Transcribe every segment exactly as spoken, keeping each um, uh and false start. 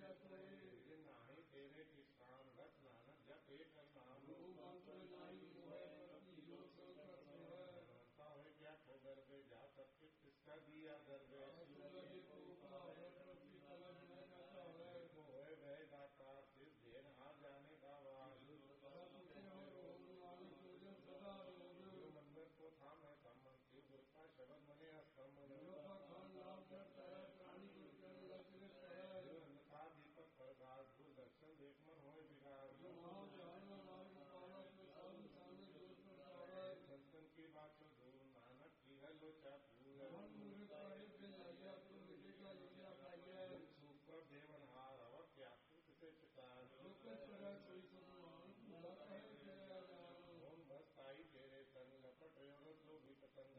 नाही तेरे किसान रत नानक जप एक नाम हो क्या खो गर्भे जा सबके किसका दिया गर्भे होए भय दाता सिर देन हार जाने का वाज मंदिर को था मैं सम्मन शिव गुरु का शब्द मने अस्तम का दीपक प्रकाश दूरदर्शन देख मन होए विकार संतन की बात तो दूर नानक की है लोचा सुपर देवन हार अवक क्या से चितार ओम बस आई तेरे संग लपट जो भी पतंग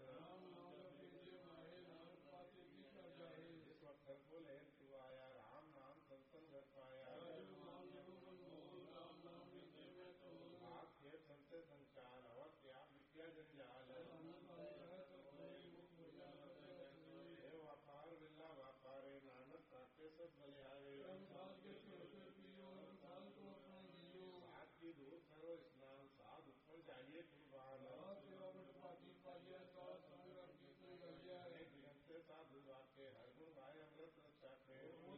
जिस वक्त को लेन तू आया राम नाम संतन घर पाया आपके संत संचार और क्या विद्या जंजाल व्यापार विल्ला व्यापारे नानक काटे सब बलिहारे सात की दूर करो स्नान साध ऊपर जाइए कुर्बान से साधु वाक्य हर गुण गाय अमृत रक्षा के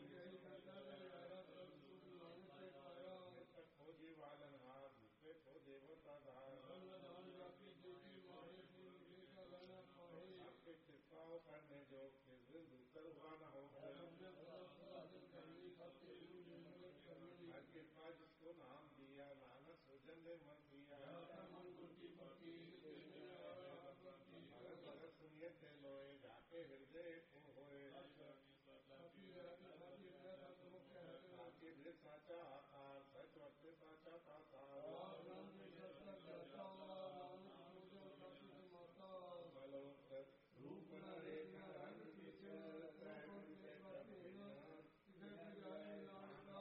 खोजी वालन हार दूसरे को देवता धार आपके कृपाओं करने जो किस दिन दूसर हुआ न हो हर कृपा जिसको नाम दिया नानक सृजन ने मन